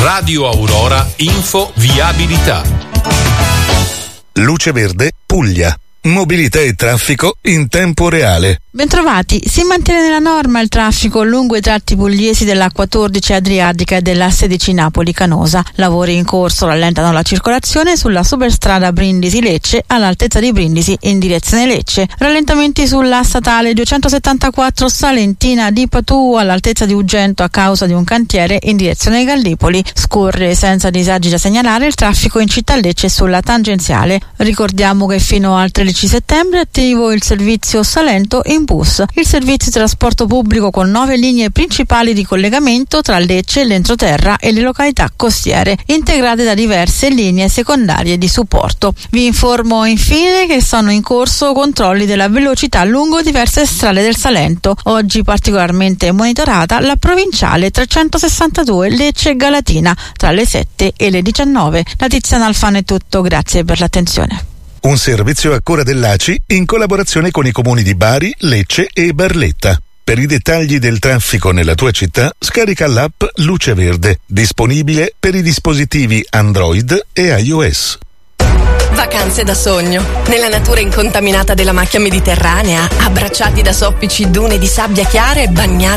Radio Aurora Info Viabilità. Luce Verde Puglia. Mobilità e traffico in tempo reale. Bentrovati, si mantiene nella norma il traffico lungo i tratti pugliesi della 14 Adriatica e della 16 Napoli-Canosa. Lavori in corso rallentano la circolazione sulla superstrada Brindisi-Lecce all'altezza di Brindisi in direzione Lecce. Rallentamenti sulla statale 274 Salentina di Patù all'altezza di Ugento a causa di un cantiere in direzione Gallipoli. Scorre senza disagi da segnalare il traffico in città Lecce sulla tangenziale. Ricordiamo che fino al 13 settembre è attivo il servizio Salento in bus, il servizio di trasporto pubblico con 9 linee principali di collegamento tra Lecce, l'entroterra e le località costiere, integrate da diverse linee secondarie di supporto. Vi informo infine che sono in corso controlli della velocità lungo diverse strade del Salento. Oggi particolarmente monitorata la provinciale 362 Lecce-Galatina tra le 7 e le 19. Da Tiziana Alfano è tutto, grazie per l'attenzione. Un servizio a cura dell'ACI in collaborazione con i comuni di Bari, Lecce e Barletta. Per i dettagli del traffico nella tua città, scarica l'app Luce Verde, disponibile per i dispositivi Android e iOS. Vacanze da sogno, nella natura incontaminata della macchia mediterranea, abbracciati da soffici dune di sabbia chiara e bagnati